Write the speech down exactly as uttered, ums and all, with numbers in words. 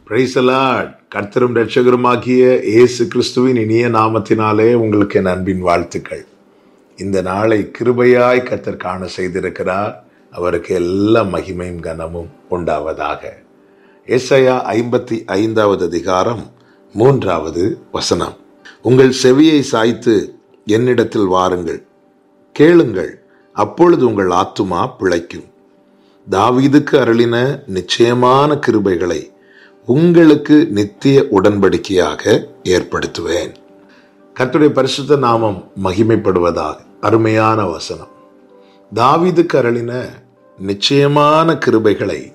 Praise the Lord. கர்த்தரும் இரட்சகருமாகிய இயேசு கிறிஸ்துவின் இனிய நாமத்தினாலே உங்களுக்கு என் அன்பின் வாழ்த்துக்கள். இந்த நாளை கிருபையாய் கர்த்தர் காண செய்திருக்கிறார். அவருக்கு எல்லா மகிமையும் கனமும் உண்டாவதாக. ஏசாயா ஐம்பத்தி ஐந்தாவது அதிகாரம் மூன்றாவது வசனம். உங்கள் செவியை சாய்த்து என்னிடத்தில் வாருங்கள், கேளுங்கள், அப்பொழுது உங்கள் ஆத்துமா பிழைக்கும். தாவீதுக்கு அருளின நிச்சயமான கிருபைகளை உங்களுக்கு நித்திய உடன்படிக்கையாக ஏற்படுத்துவேன். கர்த்தருடைய பரிசுத்த நாமம் மகிமைப்படுவதாக. அருமையான வசனம். தாவீதுக்கு அருளின நிச்சயமான கிருபைகளை